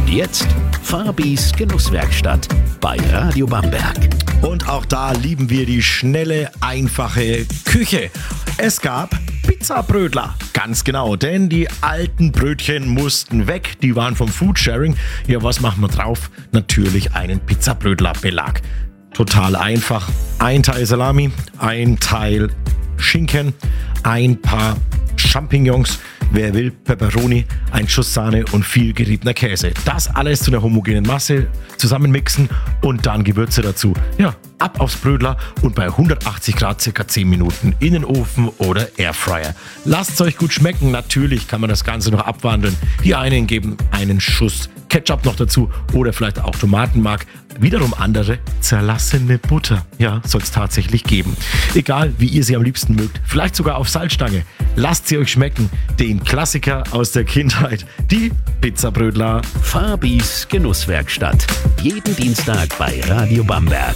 Und jetzt Fabis Genusswerkstatt bei Radio Bamberg. Und auch da lieben wir die schnelle, einfache Küche. Es gab Pizzabrötler. Ganz genau, denn die alten Brötchen mussten weg. Die waren vom Foodsharing. Ja, was machen wir drauf? Natürlich einen Pizzabrötlerbelag. Total einfach. Ein Teil Salami, ein Teil Schinken, ein paar Champignons, wer will, Pepperoni, ein Schuss Sahne und viel geriebener Käse. Das alles zu einer homogenen Masse zusammenmixen und dann Gewürze dazu. Ja, ab aufs Brötler und bei 180 Grad circa 10 Minuten in den Ofen oder Airfryer. Lasst es euch gut schmecken. Natürlich kann man das Ganze noch abwandeln. Die einen geben einen Schuss Ketchup noch dazu oder vielleicht auch Tomatenmark. Wiederum andere zerlassene Butter. Ja, soll es tatsächlich geben. Egal, wie ihr sie am liebsten mögt. Vielleicht sogar auf Salzstange. Lasst sie euch schmecken. Den Klassiker aus der Kindheit. Die Pizzabrötler. Fabis Genusswerkstatt. Jeden Dienstag bei Radio Bamberg.